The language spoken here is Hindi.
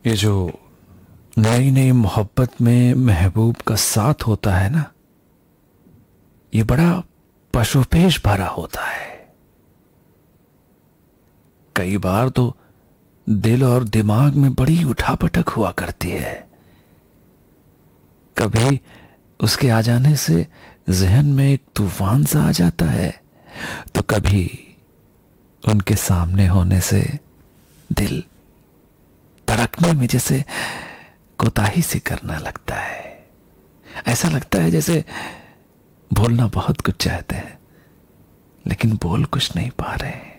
ये जो नई नई मोहब्बत में महबूब का साथ होता है ना, ये बड़ा पशुपेश भरा होता है। कई बार तो दिल और दिमाग में बड़ी उठापटक हुआ करती है। कभी उसके आ जाने से जहन में एक तूफान सा आ जाता है, तो कभी उनके सामने होने से दिल धड़कने में जैसे कोताही सी करने लगता है। ऐसा लगता है जैसे बोलना बहुत कुछ चाहते हैं, लेकिन बोल कुछ नहीं पा रहे।